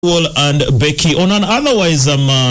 And Becky, on an otherwise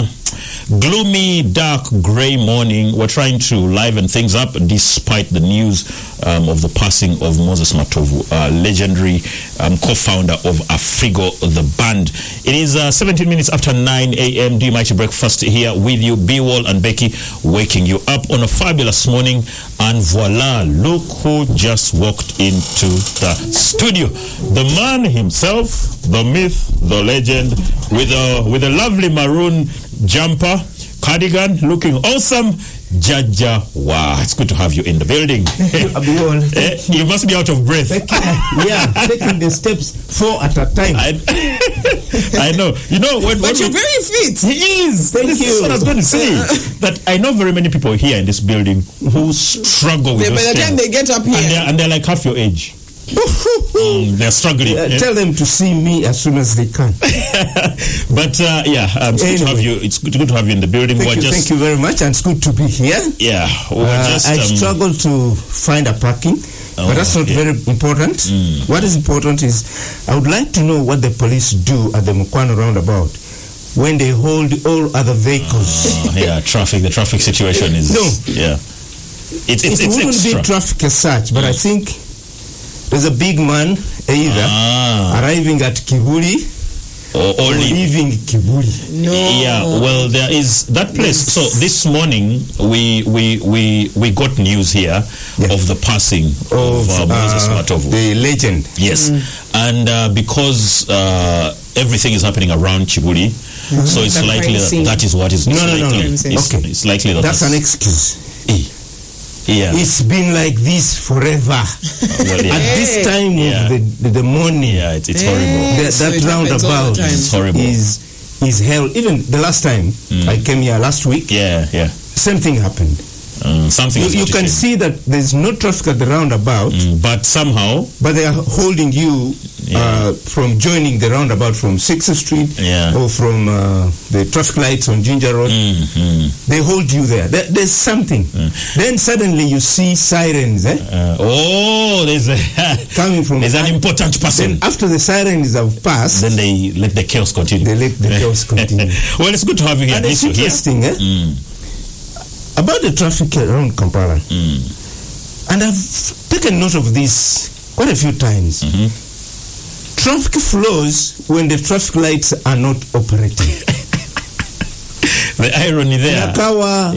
gloomy, dark, grey morning, we're trying to liven things up despite the news of the passing of Moses Matovu, legendary co-founder of Afrigo, the band. It is 17 minutes after 9 a.m. Do Mighty Breakfast here with you, B-Wall and Becky, waking you up on a fabulous morning. And voila, look who just walked into the studio. The man himself, the myth, the legend, with a lovely maroon jumper, cardigan, looking awesome. Jaja, wow, it's good to have you in the building. You must be out of breath. Taking the steps 4 at a time. I know. You know, but you're very fit. He is. Thank you. This is what I was going to say. That I know very many people here in this building who struggle with By the time they get up here, and they're like half your age. They're struggling. Tell them to see me as soon as they can. But it's good to have you. It's good to have you in the building. Thank you very much, and it's good to be here. Yeah, I struggle to find a parking, but that's not very important. What is important is I would like to know what the police do at the Mukwano roundabout when they hold all other vehicles. Traffic. The traffic situation is It wouldn't extra. be traffic as such, but I think there's a big man either arriving at Kibuli or leaving Kibuli. No. Yeah, well, there is that place. So this morning we got news here of the passing of Moses Matovu, the legend. Yes, and because everything is happening around Kibuli, so it's likely that is what is. No. It's likely that that's an excuse. Yeah. It's been like this forever. At this time of the morning, it's horrible. That roundabout is horrible. Is hell. Even the last time I came here last week, same thing happened. Something you can see that there's no traffic at the roundabout, but they are holding you from joining the roundabout from 6th Street or from the traffic lights on Ginger Road. They hold you there. There's something. Then suddenly you see sirens. There's coming from. There's an important person. Then after the sirens have passed, then they let the chaos continue. Well, it's good to have you here. And it's interesting, about the traffic around Kampala. And I've taken note of this quite a few times. Traffic flows when the traffic lights are not operating. The irony there. Nakawa,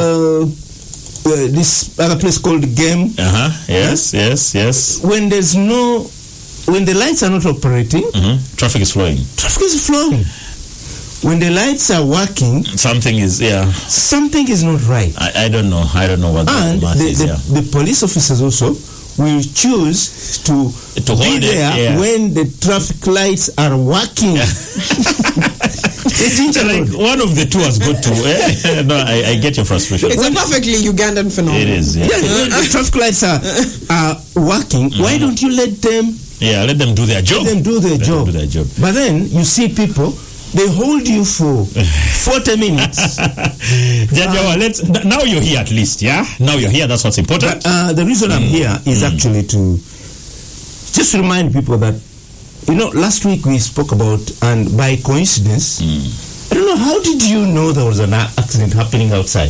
this other place called Game. Yes. When the lights are not operating, traffic is flowing. When the lights are working, something is not right. I don't know what that is. The police officers also will choose to be there when the traffic lights are working. Like one of the two has got to. No, I get your frustration. It's a perfectly Ugandan phenomenon. It is. When the traffic lights are working, why don't you let them? Let them do their job. But then you see people. They hold you for 40 minutes. Now you're here at least, Now you're here, that's what's important. The reason I'm here is actually to just remind people that, last week we spoke about, and by coincidence, I don't know, how did you know there was an accident happening outside?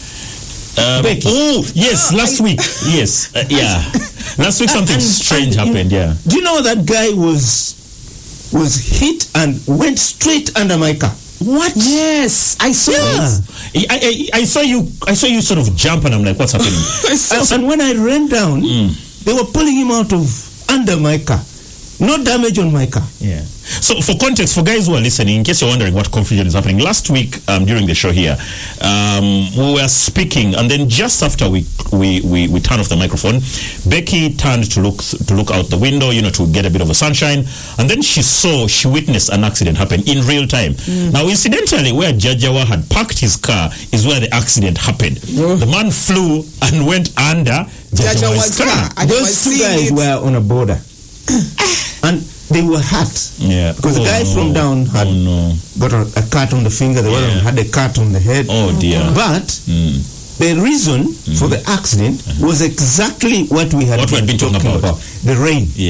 Last week. Yes, last week something strange happened, Do you know that guy was hit and went straight under my car? What? Yes, I saw it. I saw you sort of jump, and I'm like, what's happening? And when I ran down, they were pulling him out of under my car. No damage on my car. Yeah. So for context, for guys who are listening, in case you're wondering what confusion is happening, last week during the show here, we were speaking, and then just after we turned off the microphone, Becky turned to look out the window, to get a bit of a sunshine, and then she witnessed an accident happen in real time. Now, incidentally, where Jajawa had parked his car is where the accident happened. The man flew and went under Jajawa's car. Those two guys were on a border. And they were hurt. Because the guy from down had got a cut on the finger, the other one had a cut on the head. Oh dear. But the reason for the accident was exactly what we had been talking about. The rain.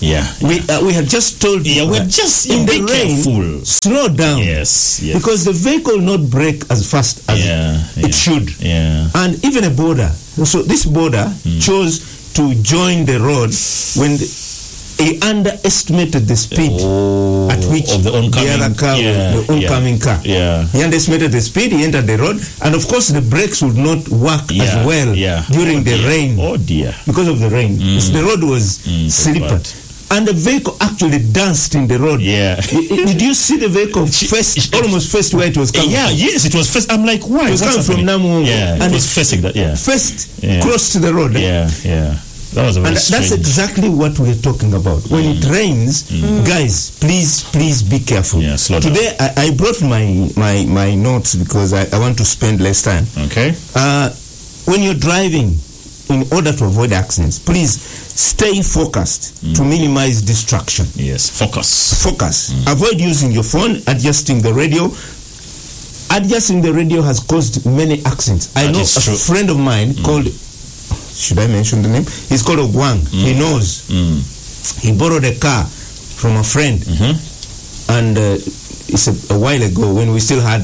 Yeah. We have just told you. Yeah, we're just in be the rain. careful. Slow down. Yes. Because the vehicle will not brake as fast as it should. Yeah. And even a border. So this border chose to join the road when he underestimated the speed at which of the oncoming other car, the oncoming car. Yeah. He underestimated the speed, he entered the road, and of course the brakes would not work as well during the rain. Oh dear. Because of the rain. The road was slippery. And the vehicle actually danced in the road. Yeah. Did you see the vehicle almost faced where it was coming from? Yes, it was first. I'm like, why? It was coming from Namungo. Yeah, and it was facing that, First crossed the road. Yeah. That was a very strange. That's exactly what we're talking about. When it rains, guys, please be careful. Yeah, slow down. Today, I brought my notes because I want to spend less time. Okay. When you're driving, in order to avoid accidents, please stay focused to minimize distraction. Yes, focus. Avoid using your phone, adjusting the radio. Adjusting the radio has caused many accidents. I know a friend of mine called, should I mention the name? He's called Ogwang. He knows. He borrowed a car from a friend. And it's a while ago when we still had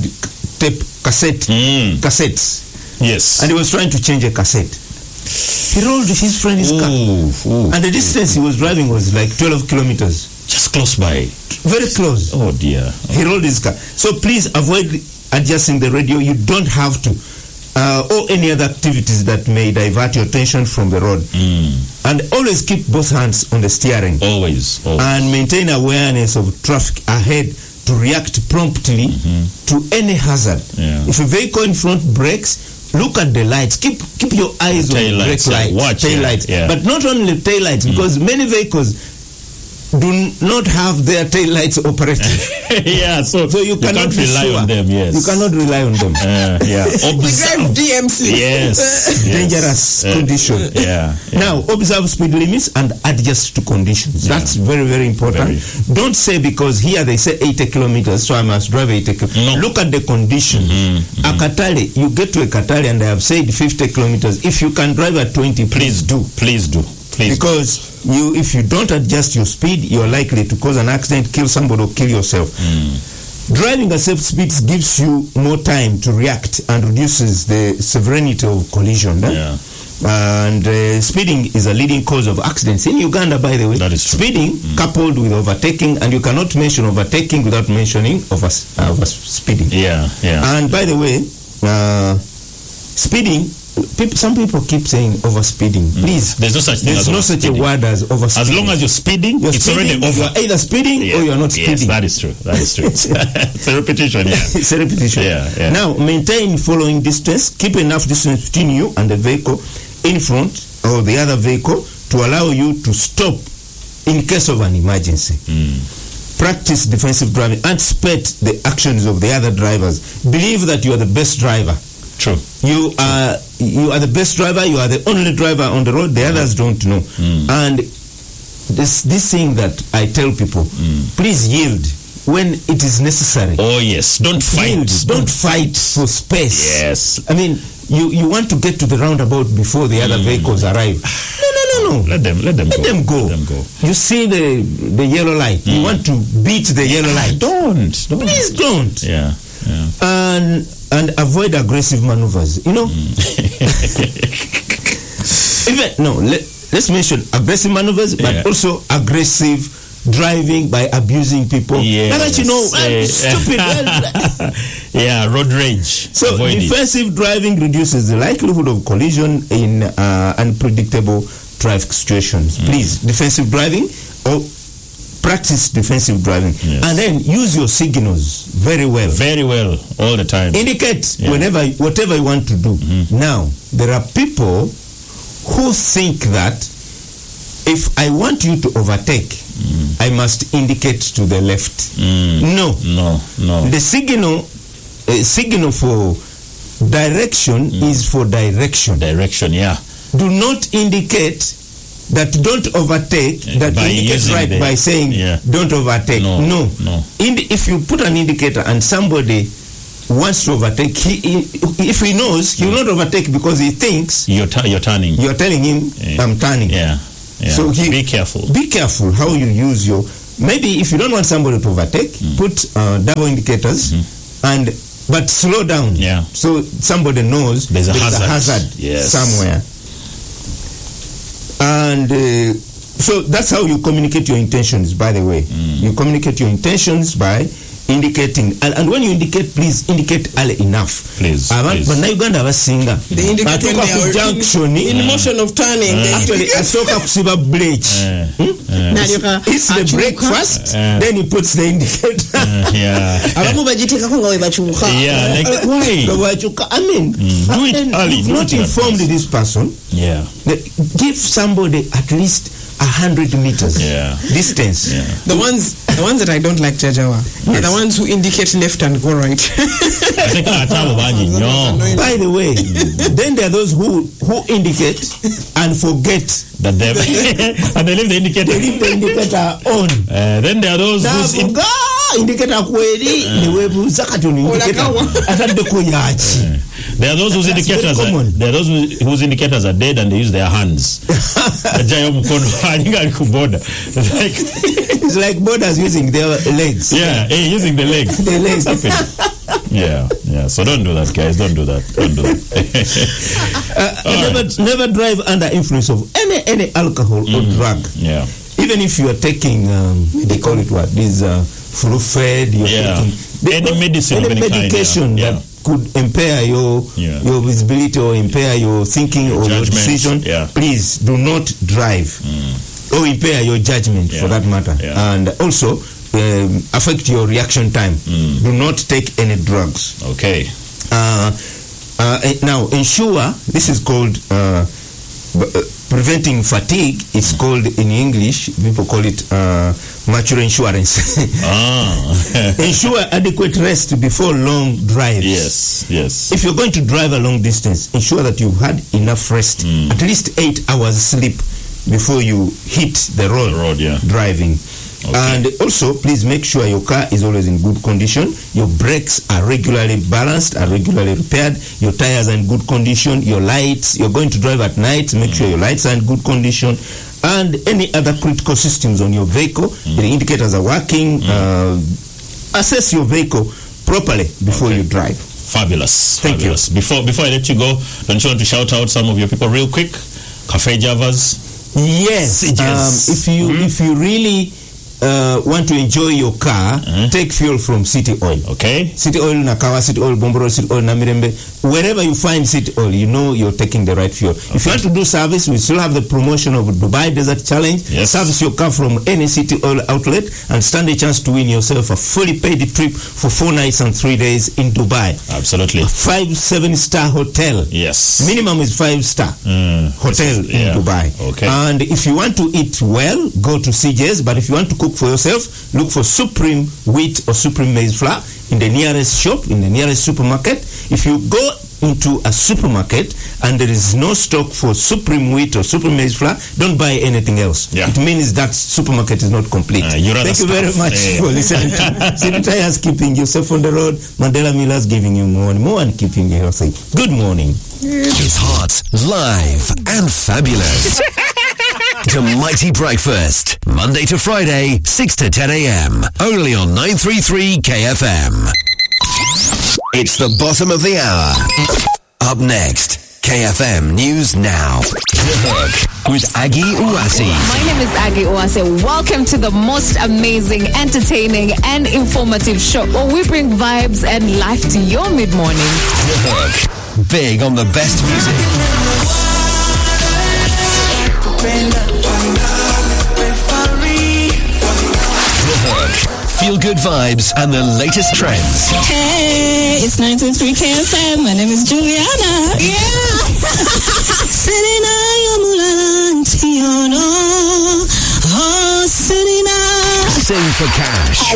cassettes. Yes. And he was trying to change a cassette. He rolled his friend's car. And the distance he was driving was like 12 kilometers. Just close by. Very close. Oh dear. He rolled his car. So please avoid adjusting the radio. You don't have to. Or any other activities that may divert your attention from the road. And always keep both hands on the steering. Always. And maintain awareness of traffic ahead to react promptly to any hazard. If a vehicle in front brakes, look at the lights. Keep your eyes on the brake lights, tail lights. But not only tail lights, because many vehicles do not have their tail lights operating. So you cannot rely on them. Yes, you cannot rely on them. Observe DMC. Yes, dangerous condition. Now observe speed limits and adjust to conditions. That's very, very important. Don't say because here they say 80 kilometers, so I must drive 80 kilometers. No. Look at the condition. A Katale, you get to a Katale and they have said 50 kilometers. If you can drive at 20, please do. Because if you don't adjust your speed, you're likely to cause an accident, kill somebody, or kill yourself. Driving at safe speeds gives you more time to react and reduces the severity of collision. And speeding is a leading cause of accidents in Uganda, by the way. That is true. Speeding coupled with overtaking, and you cannot mention overtaking without mentioning speeding. And by the way, speeding, some people keep saying overspeeding. Please, there's no such thing. There's no such a word as overspeeding. As long as you're speeding, it's already over. You're either speeding or you're not speeding. Yes, that is true. It's a repetition. It's a repetition. Now, maintain following distance. Keep enough distance between you and the vehicle in front or the other vehicle to allow you to stop in case of an emergency. Practice defensive driving. Anticipate the actions of the other drivers. Believe that you are the best driver. True. You are the best driver. You are the only driver on the road. The others don't know. And this thing that I tell people, please yield when it is necessary. Oh yes, don't fight. Yield. Don't fight for space. Yes. I mean, you want to get to the roundabout before the other vehicles arrive. No. Let them go. You see the yellow light. You want to beat the yellow light. Don't. Please don't. Yeah. And avoid aggressive maneuvers. Let's mention aggressive maneuvers, but also aggressive driving by abusing people. Now that stupid. Road rage. So avoid defensive driving reduces the likelihood of collision in unpredictable traffic situations. Please, defensive driving or practice defensive driving, and then use your signals very well all the time. Indicate whatever you want to do. Now there are people who think that if I want you to overtake, I must indicate to the left. No. The signal for direction is for direction. Do not indicate that don't overtake, that indicate right by saying don't overtake. No. If you put an indicator and somebody wants to overtake, if he knows, he will not overtake because he thinks you're turning. You're telling him, I'm turning. Yeah. So be careful. Be careful how you use your. Maybe if you don't want somebody to overtake, put double indicators but slow down. Yeah. So somebody knows there's a hazard somewhere. And so that's how you communicate your intentions, by the way. You communicate your intentions by indicating. And when you indicate, please indicate early enough. Please. But now Uganda basinga. They indicate when they are in motion of turning. Actually, asoka kusiba brake. It's the brake first, then he puts the indicator. Abamu bajitekako nga webakyuka. Like why? I mean, do it early. You've not informed this person. Yeah. Give somebody at least 100 meters distance. The ones that I don't like, Jajawa, are the ones who indicate left and go right. By the way, then there are those who indicate and forget that they and they leave the indicator. They leave the indicator on. Then there are those who indicator kweli ni webu zakati ni indicator atade kunyachi. There are those whose indicators whose indicators are dead and they use their hands. It's like borders using their legs. Yeah, using the legs. The legs. Yeah. So don't do that, guys. Don't do that. Never drive under influence of any alcohol or drug. Yeah. Even if you are taking, they call it what? These flu-fed. Any medicine, any medication that could impair your visibility or impair your thinking or your decision. Please do not drive or impair your judgment for that matter, and also affect your reaction time. Do not take any drugs. Okay. Now ensure, this is called preventing fatigue. It's called in English, people call it mature insurance. Ensure adequate rest before long drives. Yes. If you're going to drive a long distance, ensure that you've had enough rest, at least 8 hours sleep before you hit the road driving. Okay. And also, please make sure your car is always in good condition. Your brakes are regularly balanced, are regularly repaired. Your tires are in good condition. Your lights, you're going to drive at night, make sure your lights are in good condition. And any other critical systems on your vehicle, the indicators are working. Assess your vehicle properly before you drive. Fabulous. Thank you. Before I let you go, don't you want to shout out some of your people real quick? Cafe Javas. Yes. If you really want to enjoy your car, take fuel from City Oil. Okay. City Oil Nakawa, City Oil Bomboro, City Oil Namirembe. Wherever you find City Oil, you know you're taking the right fuel. If you want to do service, we still have the promotion of Dubai Desert Challenge. Service your car from any City Oil outlet and stand a chance to win yourself a fully paid trip for 4 nights and 3 days in Dubai. Absolutely. A 5-7-star hotel. Yes. Minimum is 5-star hotel in Dubai. Okay. And if you want to eat well, go to CJ's. But if you want to cook for yourself, look for Supreme Wheat or Supreme Maize Flour in the nearest shop, in the nearest supermarket. If you go into a supermarket and there is no stock for Supreme Wheat or Supreme Maize Flour, don't buy anything else. It means that supermarket is not complete. Thank you very much for listening to City Tires, keeping yourself on the road. Mandela Miller's giving you more and keeping you healthy. Good morning. It's hot, live, and fabulous. To Mighty Breakfast, Monday to Friday, 6 to 10 a.m. Only on 933 KFM. It's the bottom of the hour. Up next, KFM News Now. The Hook with Aggie Uwasi. My name is Aggie Uwasi. Welcome to the most amazing, entertaining, and informative show where we bring vibes and life to your mid-morning. The Hook. Big on the best music. The Hook. Feel good vibes and the latest trends. Hey, it's 923 KFM. My name is Juliana. Yeah. Sing for cash.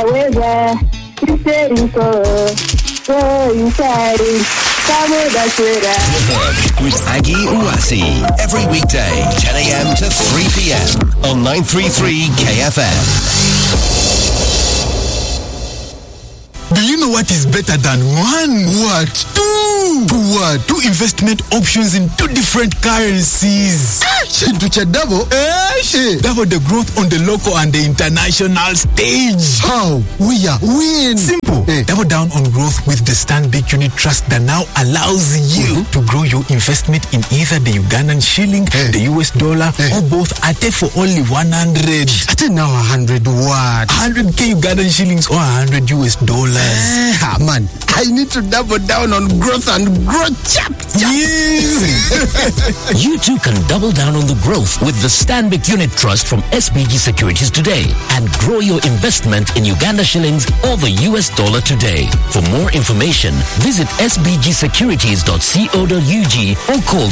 The Hook with Aggie Uwasi. Every weekday, 10 a.m. to 3 p.m. on 933 KFM. Do you know what is better than one? What? Two! What? Two investment options in two different currencies. Double? Double the growth on the local and the international stage. How? We are win. Simple. Double down on growth with the Stanbic Unit Trust that now allows you to grow your investment in either the Ugandan shilling, the US dollar, or both at for only 100. At now 100 what? 100k Ugandan shillings or 100 US dollars. Man, I need to double down on growth and grow chap. Yes. You too can double down on the growth with the Stanbic Unit Trust from SBG Securities today and grow your investment in Uganda shillings or the US dollar today. For more information, visit sbgsecurities.co.ug or call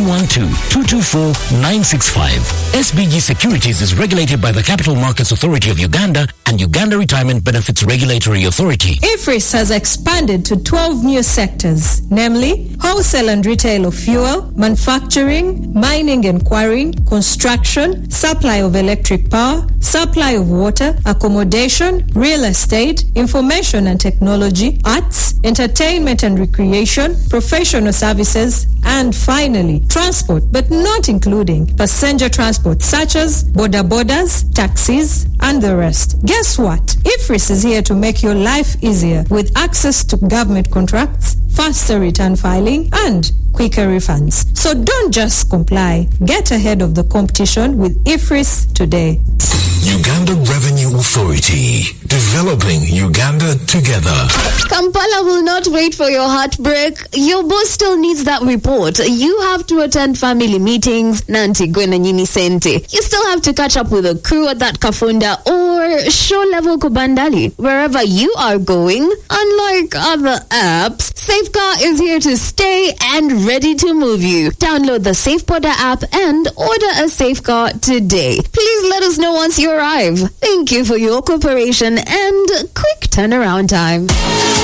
0312-224-965. SBG Securities is regulated by the Capital Markets Authority of Uganda and Uganda Retirement Benefits Regulatory Authority. IFRIS has expanded to 12 new sectors, namely wholesale and retail of fuel, manufacturing, mining and quarrying, construction, supply of electric power, supply of water, accommodation, real estate, information and technology, arts, entertainment and recreation, professional services, and finally, transport, but not including passenger transport such as border borders, taxis, and the rest. Guess what? IFRIS is here to make your life easier with access to government contracts, faster return filing, and quicker refunds. So don't just comply. Get ahead of the competition with IFRIS today. Uganda Revenue Authority, developing Uganda together. Kampala will not wait for your heartbreak. Your boss still needs that report. You have to attend family meetings, Nanti Gwena Nyini Sente. You still have to catch up with a crew at that Kafunda or show level Kubandali, wherever you are going. Unlike other apps, Safecar is here to stay and ready to move you. Download the SafePodder app and order a Safecar today. Please let us know once you arrive. Thank you for your cooperation and quick turnaround time.